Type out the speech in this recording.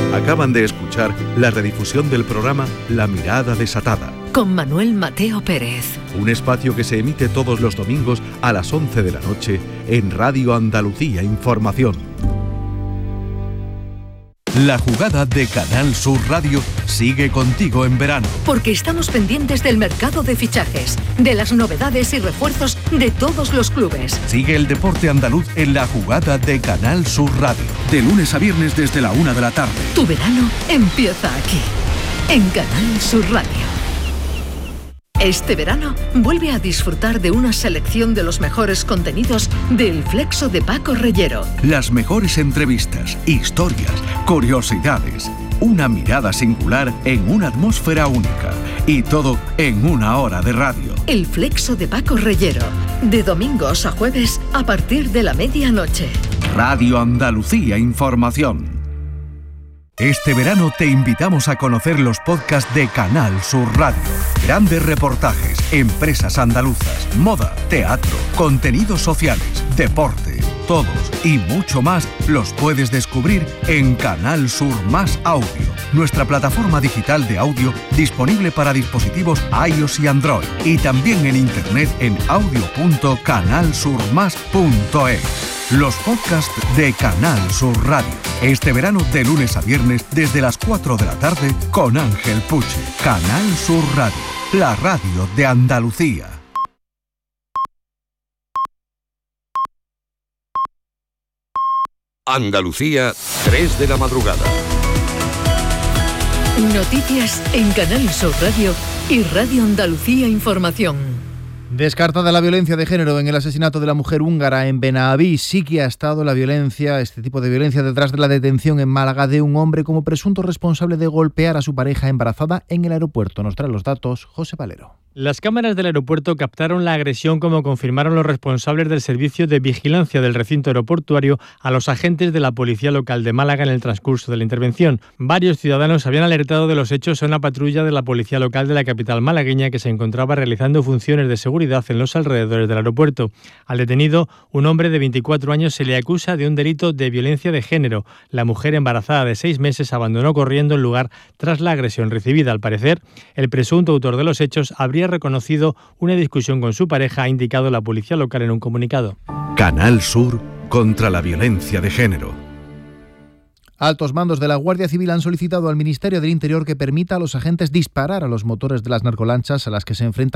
Acaban de escuchar la redifusión del programa La Mirada Desatada, con Manuel Mateo Pérez. Un espacio que se emite todos los domingos a las 11 de la noche en Radio Andalucía Información. La jugada de Canal Sur Radio sigue contigo en verano. Porque estamos pendientes del mercado de fichajes, de las novedades y refuerzos de todos los clubes. Sigue el deporte andaluz en la jugada de Canal Sur Radio. De lunes a viernes desde la 1 de la tarde. Tu verano empieza aquí, en Canal Sur Radio. Este verano vuelve a disfrutar de una selección de los mejores contenidos del Flexo de Paco Reyero. Las mejores entrevistas, historias, curiosidades, una mirada singular en una atmósfera única y todo en una hora de radio. El Flexo de Paco Reyero, de domingos a jueves a partir de la medianoche. Radio Andalucía Información. Este verano te invitamos a conocer los podcasts de Canal Sur Radio. Grandes reportajes, empresas andaluzas, moda, teatro, contenidos sociales, deporte, todos y mucho más los puedes descubrir en Canal Sur Más Audio, nuestra plataforma digital de audio disponible para dispositivos iOS y Android y también en internet en audio.canalsurmas.es. Los podcasts de Canal Sur Radio. Este verano de lunes a viernes desde las 4 de la tarde con Ángel Puche. Canal Sur Radio, la radio de Andalucía. Andalucía, 3 de la madrugada. Noticias en Canal Sur Radio y Radio Andalucía Información. Descartada la violencia de género en el asesinato de la mujer húngara en Benaví, sí que ha estado este tipo de violencia detrás de la detención en Málaga de un hombre como presunto responsable de golpear a su pareja embarazada en el aeropuerto. Nos trae los datos José Valero. Las cámaras del aeropuerto captaron la agresión, como confirmaron los responsables del servicio de vigilancia del recinto aeroportuario a los agentes de la policía local de Málaga en el transcurso de la intervención. Varios ciudadanos habían alertado de los hechos a una patrulla de la policía local de la capital malagueña que se encontraba realizando funciones de seguridad en los alrededores del aeropuerto. Al detenido, un hombre de 24 años, se le acusa de un delito de violencia de género. La mujer embarazada de 6 meses abandonó corriendo el lugar tras la agresión recibida. Al parecer, el presunto autor de los hechos habría reconocido una discusión con su pareja, ha indicado la policía local en un comunicado. Canal Sur contra la violencia de género. Altos mandos de la Guardia Civil han solicitado al Ministerio del Interior que permita a los agentes disparar a los motores de las narcolanchas a las que se enfrentan